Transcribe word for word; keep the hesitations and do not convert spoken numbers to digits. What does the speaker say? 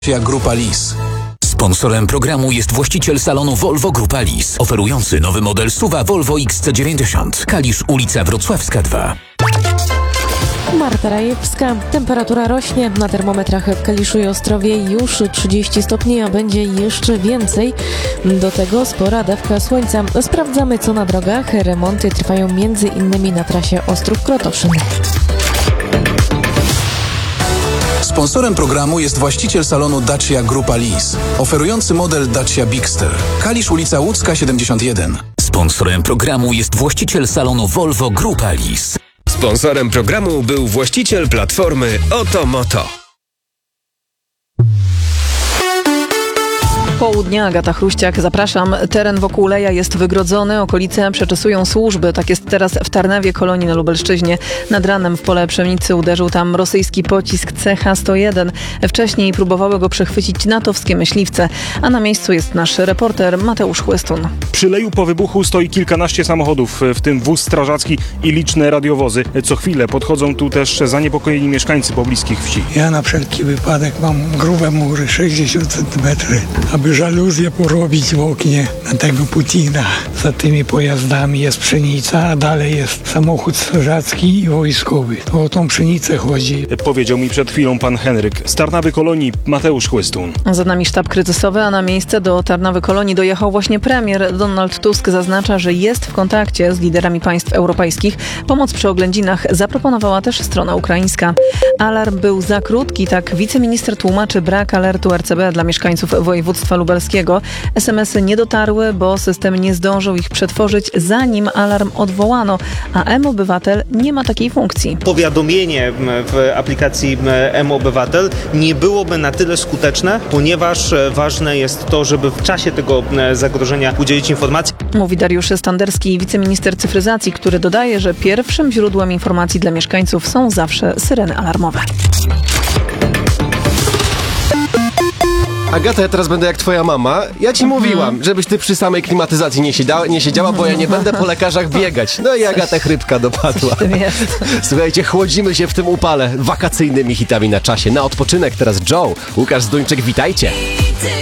Grupa Lis. Sponsorem programu jest właściciel salonu Volvo Grupa Lis, oferujący nowy model S U V-a Volvo X C dziewięćdziesiąt. Kalisz, ulica Wrocławska dwa. Marta Rajewska. Temperatura rośnie. Na termometrach w Kaliszu i Ostrowie już trzydzieści stopni, a będzie jeszcze więcej. Do tego spora dawka słońca. Sprawdzamy, co na drogach. Remonty trwają między innymi na trasie Ostrów-Krotoszyn. Sponsorem programu jest właściciel salonu Dacia Grupa Lis, oferujący model Dacia Bigster. Kalisz, ulica Łódzka siedemdziesiąt jeden. Sponsorem programu jest właściciel salonu Volvo Grupa Lis. Sponsorem programu był właściciel platformy Oto Moto. Południa, Agata Chruściak, zapraszam. Teren wokół Leja jest wygrodzony, okolice przeczesują służby. Tak jest teraz w Tarnawie, Kolonii na Lubelszczyźnie. Nad ranem w pole pszenicy uderzył tam rosyjski pocisk C H sto jeden. Wcześniej próbowały go przechwycić natowskie myśliwce. A na miejscu jest nasz reporter Mateusz Chłystun. Przy Leju po wybuchu stoi kilkanaście samochodów, w tym wóz strażacki i liczne radiowozy. Co chwilę podchodzą tu też zaniepokojeni mieszkańcy pobliskich wsi. Ja na wszelki wypadek mam grube mury, sześćdziesiąt centymetrów, aby żaluzję porobić w oknie na tego Putina. Za tymi pojazdami jest pszenica, a dalej jest samochód strażacki i wojskowy. To o tą pszenicę chodzi. Powiedział mi przed chwilą pan Henryk. Z Tarnawy Kolonii Mateusz Chłystun. Za nami sztab kryzysowy, a na miejsce do Tarnawy Kolonii dojechał właśnie premier. Donald Tusk zaznacza, że jest w kontakcie z liderami państw europejskich. Pomoc przy oględzinach zaproponowała też strona ukraińska. Alarm był za krótki, tak wiceminister tłumaczy brak alertu R C B dla mieszkańców województwa lubelskiego. es em esy nie dotarły, bo system nie zdążył ich przetworzyć, zanim alarm odwołano, a mObywatel nie ma takiej funkcji. Powiadomienie w aplikacji mObywatel nie byłoby na tyle skuteczne, ponieważ ważne jest to, żeby w czasie tego zagrożenia udzielić informacji. Mówi Dariusz Standerski, wiceminister cyfryzacji, który dodaje, że pierwszym źródłem informacji dla mieszkańców są zawsze syreny alarmowe. Agata, ja teraz będę jak twoja mama. Ja ci mhm. mówiłam, żebyś ty przy samej klimatyzacji nie siedziała, nie siedziała, bo ja nie będę po lekarzach biegać. No i Agata chrypka dopadła. Słuchajcie, chłodzimy się w tym upale wakacyjnymi hitami na czasie. Na odpoczynek teraz Joe. Łukasz Zduńczyk, witajcie.